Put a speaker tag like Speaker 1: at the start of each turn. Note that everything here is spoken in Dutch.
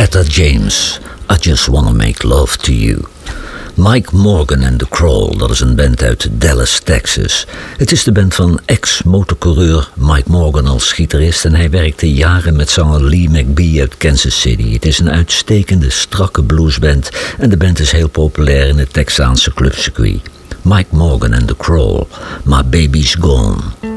Speaker 1: Etta James, I Just Wanna Make Love to You. Mike Morgan and The Crawl, dat is een band uit Dallas, Texas. Het is de band van ex-motorcoureur Mike Morgan als gitarist en hij werkte jaren met zanger Lee McBee uit Kansas City. Het is een uitstekende, strakke bluesband en de band is heel populair in het Texaanse clubcircuit. Mike Morgan and The Crawl, My Baby's Gone.